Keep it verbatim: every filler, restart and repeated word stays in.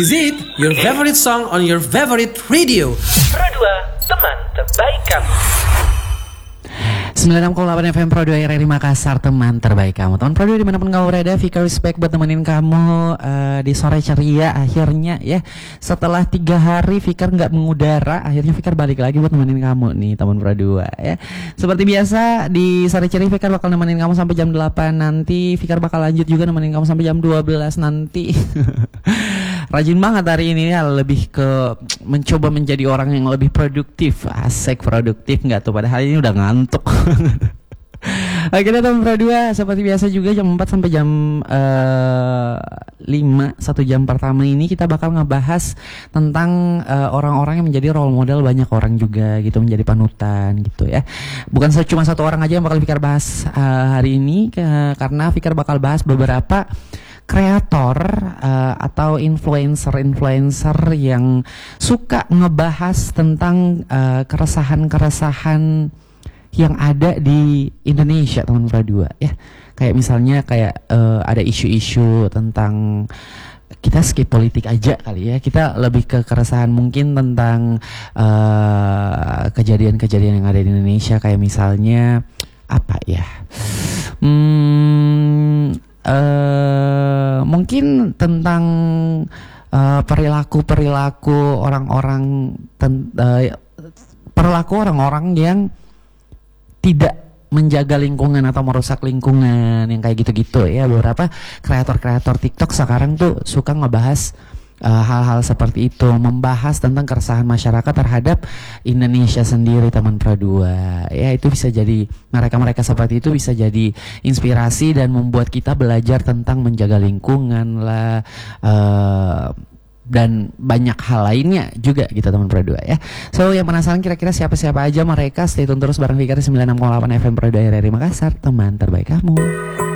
Is it your favorite song on your favorite radio? Pro dua, teman terbaik kamu. sembilan puluh enam koma delapan F M Pro dua R R I Makassar, teman terbaik kamu. Teman Pro dua dimanapun kamu berada, Vika respect buat temenin kamu uh, di sore ceria akhirnya ya. Setelah tiga hari Fikar nggak mengudara, akhirnya Fikar balik lagi buat temenin kamu nih teman Pro dua ya. Seperti biasa di sore ceria Fikar bakal nemenin kamu sampai jam delapan nanti. Fikar bakal lanjut juga nemenin kamu sampai jam dua belas nanti. Rajin banget hari ini ya, lebih ke mencoba menjadi orang yang lebih produktif. Asik produktif nggak tuh, padahal ini udah ngantuk. Oke deh teman Pro dua, seperti biasa juga jam empat sampai jam uh, lima, satu jam pertama ini kita bakal ngebahas tentang uh, orang-orang yang menjadi role model banyak orang juga gitu, menjadi panutan gitu ya. Bukan cuma satu orang aja yang bakal Fikar bahas uh, hari ini, ke, karena Fikar bakal bahas beberapa kreator uh, atau influencer-influencer yang suka ngebahas tentang uh, keresahan-keresahan yang ada di Indonesia teman Pro dua ya. Kayak misalnya kayak uh, ada isu-isu tentang, kita skip politik aja kali ya, kita lebih ke keresahan mungkin tentang uh, kejadian-kejadian yang ada di Indonesia, kayak misalnya apa ya, hmm, uh, mungkin tentang uh, perilaku-perilaku orang-orang ten, uh, perilaku orang-orang yang tidak menjaga lingkungan atau merusak lingkungan, yang kayak gitu-gitu ya. Beberapa kreator-kreator TikTok sekarang tuh suka ngebahas uh, hal-hal seperti itu, membahas tentang keresahan masyarakat terhadap Indonesia sendiri teman Pro dua ya. Itu bisa jadi, mereka-mereka seperti itu bisa jadi inspirasi dan membuat kita belajar tentang menjaga lingkungan lah, uh, dan banyak hal lainnya juga gitu teman Pro dua ya. So yang penasaran kira-kira siapa-siapa aja mereka, stay tune terus bareng Fikar di sembilan puluh enam koma delapan F M Pro dua R R I Makassar, teman terbaik kamu.